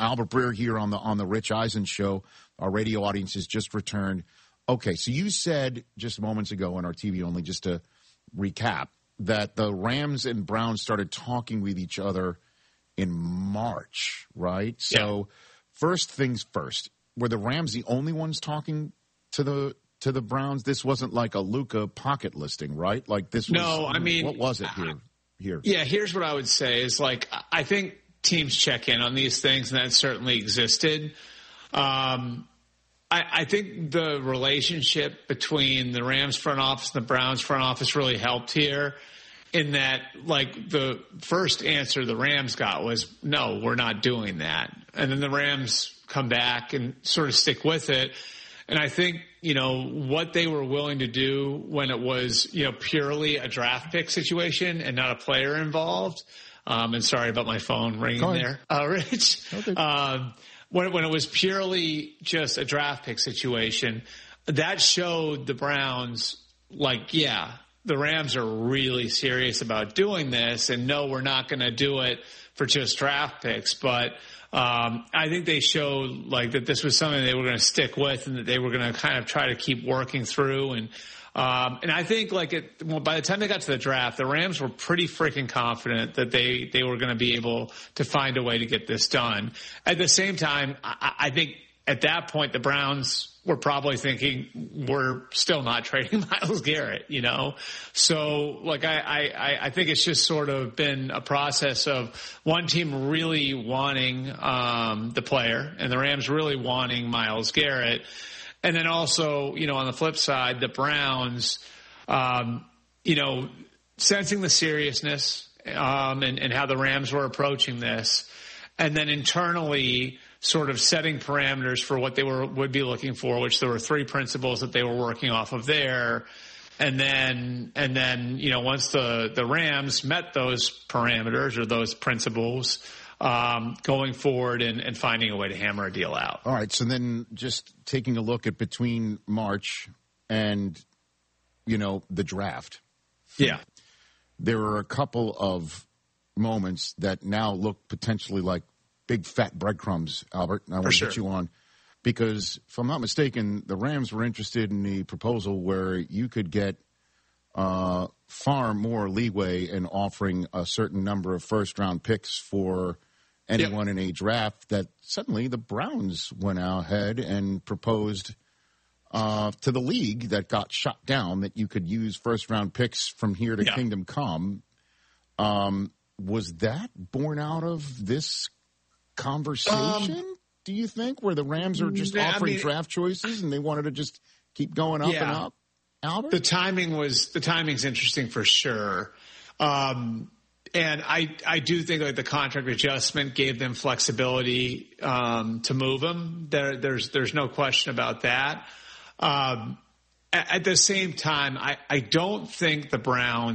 Albert Breer here on the Rich Eisen Show. Our radio audience has just returned. Okay, so you said just moments ago on our TV only, just to recap, that the Rams and Browns started talking with each other in March, right? So first things first, were the Rams the only ones talking to the Browns? This wasn't like a Luka pocket listing, right? Like this was, no, I mean, what was it here? Yeah, here's what I would say is, like, I think teams check in on these things, and that certainly existed. I think the relationship between the Rams front office and the Browns front office really helped here, in that, like, the first answer the Rams got was, no, we're not doing that. And then the Rams come back and sort of stick with it. And I think, what they were willing to do when it was, purely a draft pick situation and not a player involved. And sorry about my phone ringing there, Rich. Okay. When it was purely just a draft pick situation, that showed the Browns, like, yeah, the Rams are really serious about doing this, and no, we're not going to do it for just draft picks. But I think they showed, like, that this was something they were going to stick with, and that they were going to kind of try to keep working through. And I think, like, by the time they got to the draft, the Rams were pretty freaking confident that they were going to be able to find a way to get this done. At the same time, I think at that point the Browns were probably thinking, we're still not trading Myles Garrett, So, like, I think it's just sort of been a process of one team really wanting the player, and the Rams really wanting Myles Garrett. And then also, on the flip side, the Browns, sensing the seriousness and how the Rams were approaching this, and then internally sort of setting parameters for what they would be looking for, which there were 3 principles that they were working off of there. And then once the Rams met those parameters or those principles, going forward and finding a way to hammer a deal out. All right. So then just taking a look at between March and, the draft. Yeah. There were a couple of moments that now look potentially like big fat breadcrumbs, Albert. And I want to get you on because, if I'm not mistaken, the Rams were interested in the proposal where you could get far more leeway in offering a certain number of first-round picks for anyone in a draft, that suddenly the Browns went ahead and proposed to the league that got shut down that you could use first-round picks from here to Kingdom Come. Was that born out of this conversation, do you think, where the Rams are just offering draft choices and they wanted to just keep going up and up? Albert? The timing's interesting for sure. And I do think, like, the contract adjustment gave them flexibility to move him. There's no question about that. At the same time, I don't think the Browns